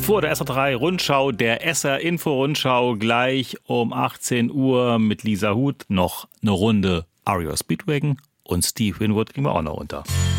Vor der SR3 Rundschau, der SR Info Rundschau, gleich um 18 Uhr mit Lisa Huth noch eine Runde REO Speedwagon und Steve Winwood gehen wir auch noch unter.